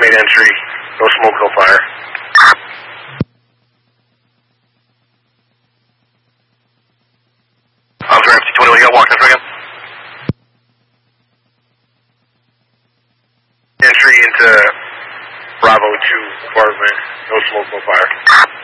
made entry. No smoke, no fire. I'm sorry, MC-20, you got walk in again? Entry into Bravo 2 apartment. No smoke, no fire.